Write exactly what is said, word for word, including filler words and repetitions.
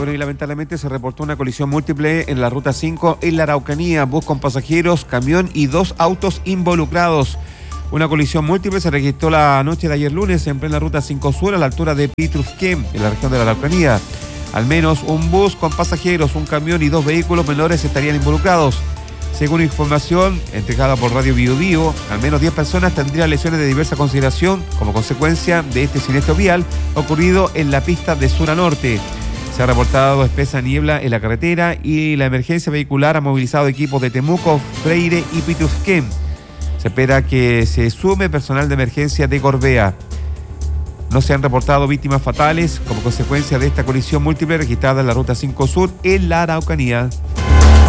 Bueno, y lamentablemente se reportó una colisión múltiple en la ruta cinco en la Araucanía, bus con pasajeros, camión y dos autos involucrados. Una colisión múltiple se registró la noche de ayer lunes en plena ruta cinco Sur a la altura de Pitrufquén, en la región de la Araucanía. Al menos un bus con pasajeros, un camión y dos vehículos menores estarían involucrados. Según información entregada por Radio Bio Bio, al menos diez personas tendrían lesiones de diversa consideración como consecuencia de este siniestro vial ocurrido en la pista de sur a norte. Se ha reportado espesa niebla en la carretera y la emergencia vehicular ha movilizado equipos de Temuco, Freire y Pitrufquén. Se espera que se sume personal de emergencia de Gorbea. No se han reportado víctimas fatales como consecuencia de esta colisión múltiple registrada en la ruta cinco Sur en la Araucanía.